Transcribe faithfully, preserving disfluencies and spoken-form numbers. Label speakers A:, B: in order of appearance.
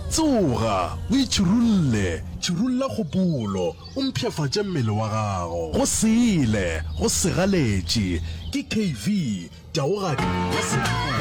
A: tsoga o itšhirulle tšhirulla kgopolo o mpšhafatše mmele wa gago go sele go segaletše ke K V taogadi ya se